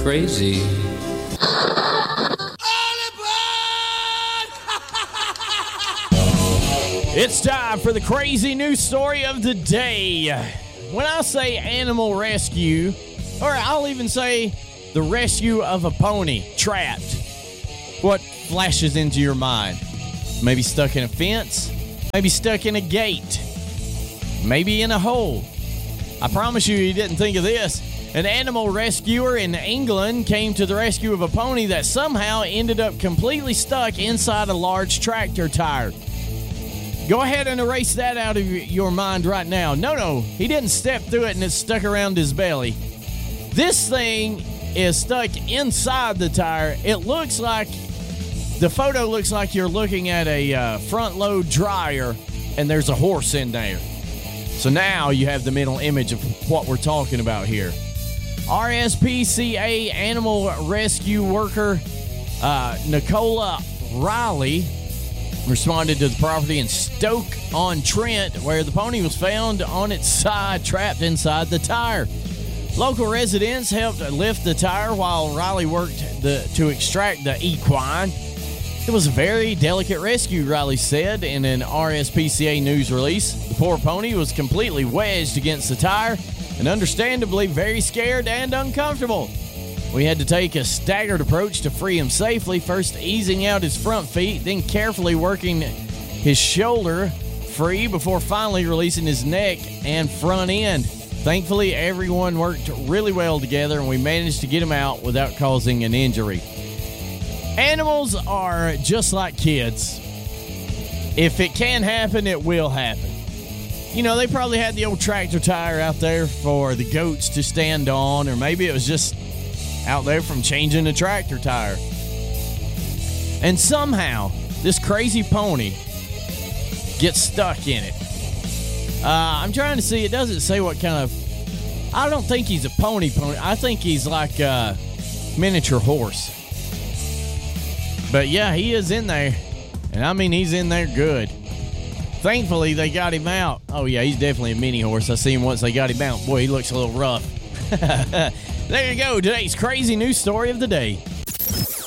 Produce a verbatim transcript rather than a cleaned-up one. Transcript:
crazy. It's time for the crazy news story of the day. When I say animal rescue, or I'll even say the rescue of a pony trapped, what flashes into your mind? Maybe stuck in a fence, maybe stuck in a gate, maybe in a hole. I promise you, you didn't think of this. An animal rescuer in England came to the rescue of a pony that somehow ended up completely stuck inside a large tractor tire. Go ahead and erase that out of your mind right now. No, no, he didn't step through it and it's stuck around his belly. This thing is stuck inside the tire. It looks like, the photo looks like you're looking at a uh, front load dryer and there's a horse in there. So now you have the mental image of what we're talking about here. R S P C A animal rescue worker uh, Nicola Riley responded to the property in Stoke-on-Trent, where the pony was found on its side, trapped inside the tire. Local residents helped lift the tire while Riley worked the, to extract the equine. It was a very delicate rescue, Riley said in an R S P C A news release. The poor pony was completely wedged against the tire and understandably very scared and uncomfortable. We had to take a staggered approach to free him safely, first easing out his front feet, then carefully working his shoulder free before finally releasing his neck and front end. Thankfully, everyone worked really well together and we managed to get him out without causing an injury. Animals are just like kids. If it can happen, it will happen. You know, they probably had the old tractor tire out there for the goats to stand on, or maybe it was just out there from changing the tractor tire. And somehow, this crazy pony gets stuck in it. Uh, I'm trying to see, it doesn't say what kind of... I don't think he's a pony pony. I think he's like a miniature horse. But yeah, he is in there. And I mean, he's in there good. Thankfully, they got him out. Oh yeah, he's definitely a mini horse. I seen him once they got him out. Boy, he looks a little rough. There you go, today's crazy news story of the day.